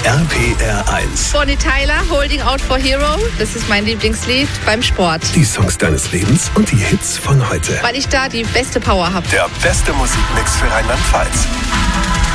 RPR 1. Bonnie Tyler, Holding Out for Hero. Das ist mein Lieblingslied beim Sport. Die Songs deines Lebens und die Hits von heute. Weil ich da die beste Power habe. Der beste Musikmix für Rheinland-Pfalz.